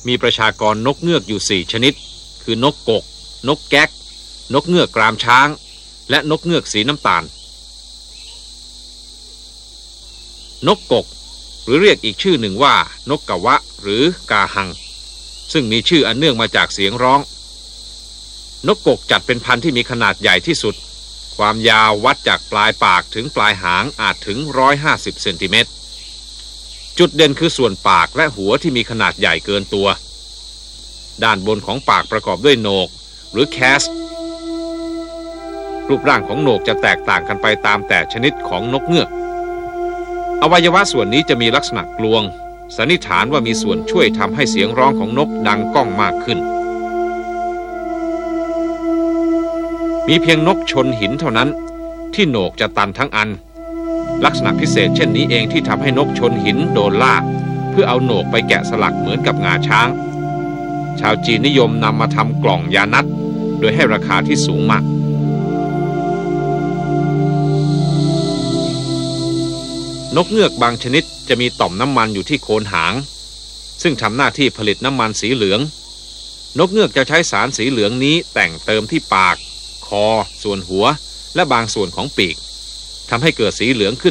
มีประชากรนกเงือกอยู่4ชนิดคือนกกกนกแก๊กนกเงือกกรามช้างและนกเงือกสีน้ำตาลนกกกหรือเรียกอีกชื่อหนึ่งว่านกกะวะหรือกาหังซึ่งมีชื่ออันเนื่องมาจากเสียงร้องนกกกจัดเป็นพันธุ์ที่มีขนาดใหญ่ที่สุดความยาววัดจากปลายปากถึงปลายหางอาจถึง150เซนติเมตรจุดเด่นคือส่วนปากและหัวที่มีขนาดใหญ่เกินตัวด้านบนของปากประกอบด้วยโหนกหรือแคสรูปร่างของโหนกจะแตกต่างกันไปตามแต่ชนิดของนกเงือกอวัยวะส่วนนี้จะมีลักษณะกลวงสันนิษฐานว่ามีส่วนช่วยทำให้เสียงร้องของนกดังก้องมากขึ้นมีเพียงนกชนหินเท่านั้นที่โหนกจะตันทั้งอันลักษณะพิเศษเช่นนี้เองที่ทำให้นกชนหินโดนล่าเพื่อเอาโหนกไปแกะสลักเหมือนกับงาช้างชาวจีนนิยมนำมาทำกล่องยานัตโดยให้ราคาที่สูงมากนกเงือกบางชนิดจะมีต่อมน้ำมันอยู่ที่โคนหางซึ่งทำหน้าที่ผลิตน้ำมันสีเหลืองนกเงือกจะใช้สารสีเหลืองนี้แต่งเติมที่ปากคอส่วนหัวและบางส่วนของปีกทำให้เกิดสีเหลืองขึ้น